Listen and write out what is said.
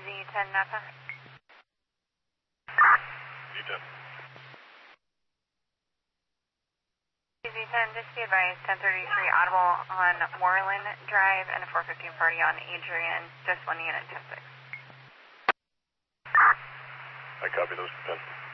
Z10 Napa. Z10. Z10, just be advised, 1033 Audible on Moreland Drive and a 415 party on Adrian, just 1 unit, 10-6. I copy those 10.